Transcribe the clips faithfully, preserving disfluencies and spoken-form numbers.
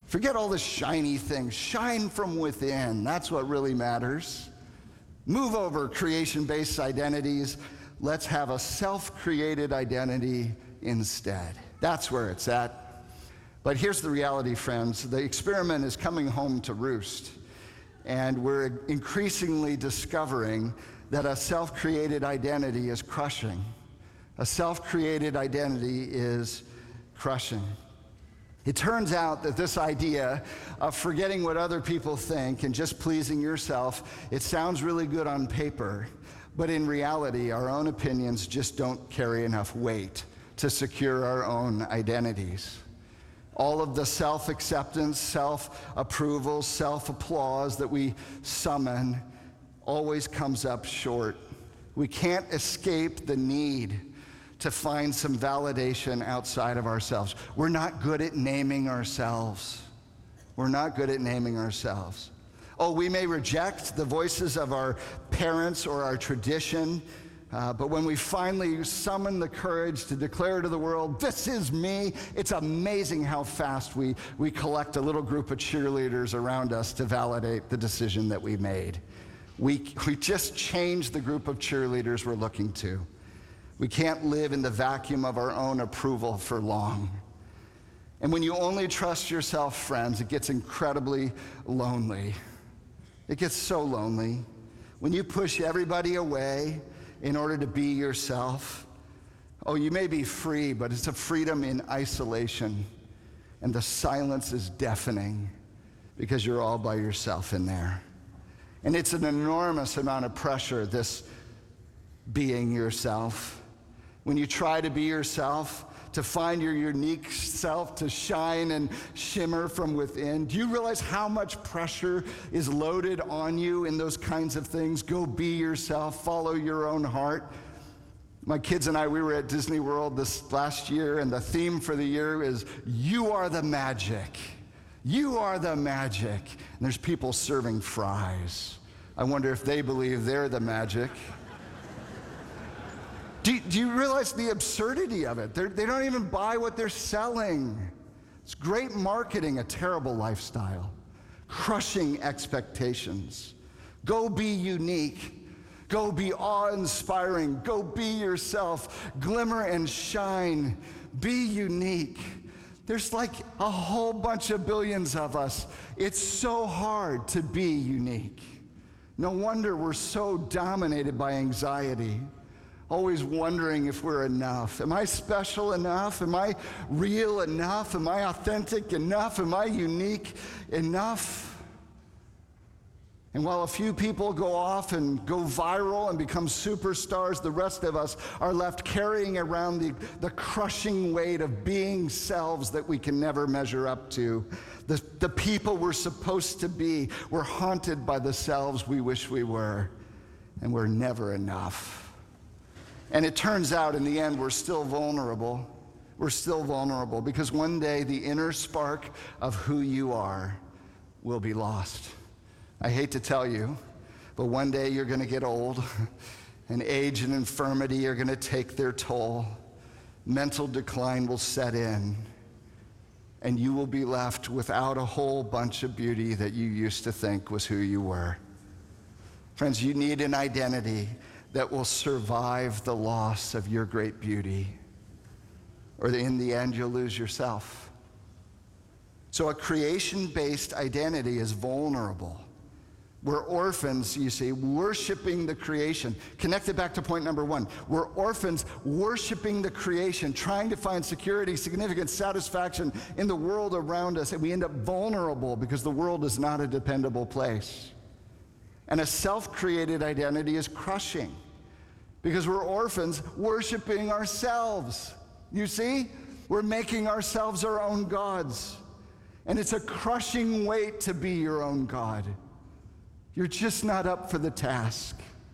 Forget all the shiny things. Shine from within. That's what really matters. Move over creation-based identities. Let's have a self-created identity instead. That's where it's at. But here's the reality, friends. The experiment is coming home to roost. And we're increasingly discovering that a self-created identity is crushing. A self-created identity is crushing. It turns out that this idea of forgetting what other people think and just pleasing yourself, it sounds really good on paper, but in reality, our own opinions just don't carry enough weight to secure our own identities. All of the self-acceptance, self-approval, self-applause that we summon always comes up short. We can't escape the need to find some validation outside of ourselves. We're not good at naming ourselves. We're not good at naming ourselves. Oh, we may reject the voices of our parents or our tradition, uh, but when we finally summon the courage to declare to the world, this is me, it's amazing how fast we, we collect a little group of cheerleaders around us to validate the decision that we made. We, we just changed the group of cheerleaders we're looking to. We can't live in the vacuum of our own approval for long. And when you only trust yourself, friends, it gets incredibly lonely. It gets so lonely. When you push everybody away in order to be yourself, oh, you may be free, but it's a freedom in isolation. And the silence is deafening because you're all by yourself in there. And it's an enormous amount of pressure, this being yourself. When you try to be yourself, to find your unique self, to shine and shimmer from within, do you realize how much pressure is loaded on you in those kinds of things? Go be yourself, follow your own heart. My kids and I, we were at Disney World this last year, and the theme for the year is, you are the magic. You are the magic. And there's people serving fries. I wonder if they believe they're the magic. Do, do you realize the absurdity of it? They're, they don't even buy what they're selling. It's great marketing, a terrible lifestyle, crushing expectations. Go be unique. Go be awe-inspiring. Go be yourself. Glimmer and shine. Be unique. There's like a whole bunch of billions of us. It's so hard to be unique. No wonder we're so dominated by anxiety. Always wondering if we're enough. Am I special enough? Am I real enough? Am I authentic enough? Am I unique enough? And while a few people go off and go viral and become superstars, the rest of us are left carrying around the, the crushing weight of being selves that we can never measure up to. The, the people we're supposed to be, we're haunted by the selves we wish we were, and we're never enough. And it turns out in the end, we're still vulnerable. We're still vulnerable because one day the inner spark of who you are will be lost. I hate to tell you, but one day you're going to get old, and age and infirmity are going to take their toll. Mental decline will set in, and you will be left without a whole bunch of beauty that you used to think was who you were. Friends, you need an identity that will survive the loss of your great beauty, or in the end, you'll lose yourself. So a creation-based identity is vulnerable. We're orphans, you see, worshiping the creation. Connect it back to point number one. We're orphans worshiping the creation, trying to find security, significance, satisfaction in the world around us, and we end up vulnerable because the world is not a dependable place. And a self-created identity is crushing because we're orphans worshiping ourselves. You see? We're making ourselves our own gods. And it's a crushing weight to be your own God. You're just not up for the task.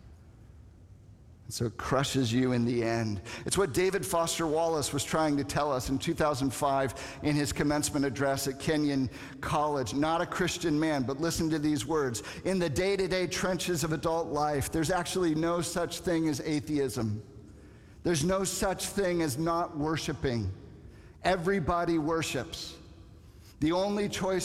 And so it crushes you in the end. It's what David Foster Wallace was trying to tell us in two thousand five in his commencement address at Kenyon College. Not a Christian man, but listen to these words. In the day-to-day trenches of adult life, there's actually no such thing as atheism. There's no such thing as not worshiping. Everybody worships. The only choice